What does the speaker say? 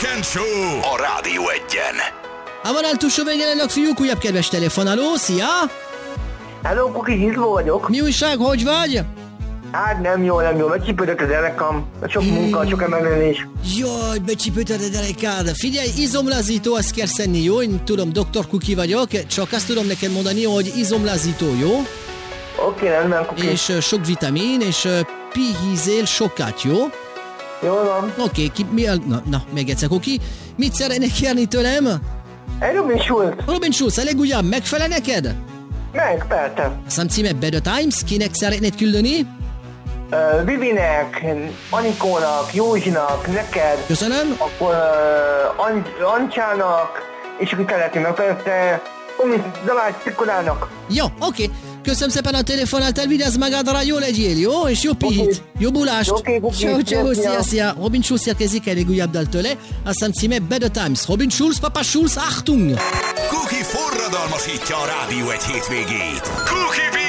Weekend Show a Rádió Egyen. Van eltúsó végélennek fiúk, újabb kedves telefonáló, szia! Hello, Kuki, Hizló vagyok. Mi újság, hogy vagy? Hát nem jó, becsipődött az elekam. Sok munka, sok emelés. Jaj, becsipődted a derekád. Figyelj, izomlazító, azt kell szenni, jó? Én tudom, Dr. Kuki vagyok, csak azt tudom neked mondani, hogy izomlazító, jó? Oké, rendben, Kuki. És sok vitamin, és pihizél sokat, jó? Jól van. Oké, na, még egyszer, Kuki. Mit szeretnék kérni tőlem? Egy Robin Schulz. Robin Schulz, a legújabb, megfelel neked? Meg, persze. A szám címe Better Times, kinek szeretnéd küldeni? Vivinek, Anikónak, Józsinak, neked. Köszönöm. Akkor Ancsának, és aki keleti meg persze, Dalács Pikolának. Jó, oké. Köszönöm szépen a telefonáltál, vigyázz magadra, jó legyél, jó? És jó pihit, jó bulást. Oké, Ciao, szia. Robin Schulz érkezik egy újabb dal tőle. Aztán címe Better Times. Robin Schulz, Papa Schulz, Achtung! Kuki forradalmasítja a Rádió Egy hétvégét. Kuki